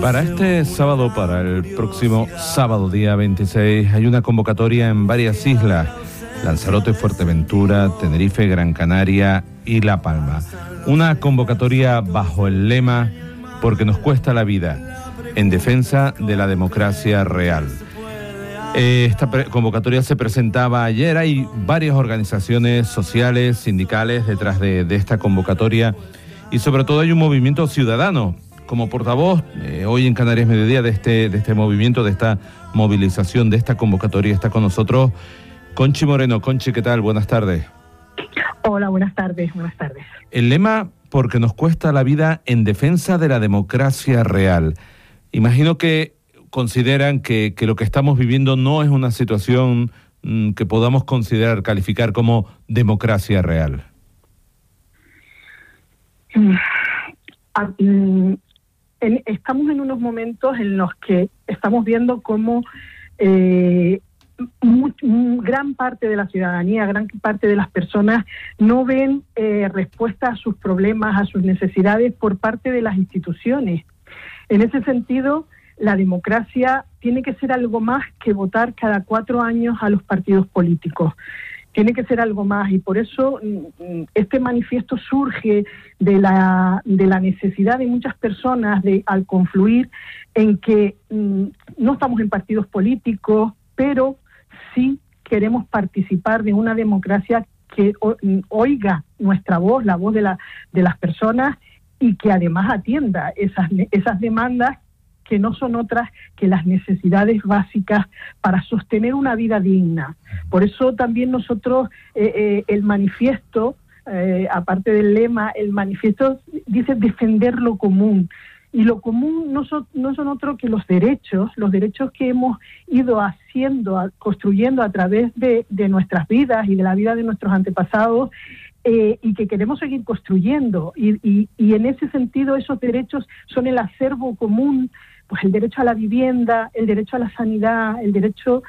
Para este sábado, para el próximo sábado, día 26, hay una convocatoria en varias islas: Lanzarote, Fuerteventura, Tenerife, Gran Canaria y La Palma. Una convocatoria bajo el lema "Porque nos cuesta la vida", en defensa de la democracia real. Esta convocatoria se presentaba ayer. Hay varias organizaciones sociales, sindicales detrás de esta convocatoria, y sobre todo hay un movimiento ciudadano. Como portavoz, hoy en Canarias Mediodía, de este movimiento, de esta movilización, de esta convocatoria, está con nosotros Conchi Moreno. Conchi, ¿qué tal? Buenas tardes. Hola, buenas tardes, buenas tardes. El lema "Porque nos cuesta la vida", en defensa de la democracia real. Imagino que consideran que lo que estamos viviendo no es una situación que podamos calificar como democracia real. Estamos en unos momentos en los que estamos viendo cómo gran parte de la ciudadanía, gran parte de las personas no ven respuesta a sus problemas, a sus necesidades por parte de las instituciones. En ese sentido, la democracia tiene que ser algo más que votar cada 4 años a los partidos políticos. Tiene que ser algo más, y por eso este manifiesto surge de la necesidad de muchas personas al confluir en que no estamos en partidos políticos, pero sí queremos participar de una democracia que oiga nuestra voz, la voz de las personas, y que además atienda esas demandas que no son otras que las necesidades básicas para sostener una vida digna. Por eso también nosotros, el manifiesto, aparte del lema, el manifiesto dice defender lo común. Y lo común no son otro que los derechos que hemos ido construyendo a través de nuestras vidas y de la vida de nuestros antepasados, y que queremos seguir construyendo. Y en ese sentido, esos derechos son el acervo común, pues el derecho a la vivienda, el derecho a la sanidad, el derecho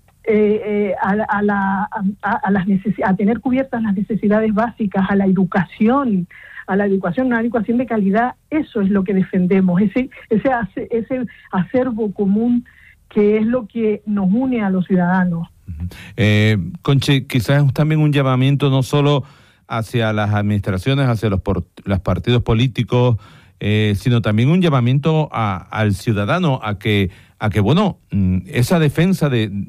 a tener cubiertas las necesidades básicas, a la educación, una educación de calidad. Eso es lo que defendemos, ese acervo común que es lo que nos une a los ciudadanos. Conchi, quizás es también un llamamiento no solo hacia las administraciones, hacia los partidos políticos, sino también un llamamiento al ciudadano a que esa defensa de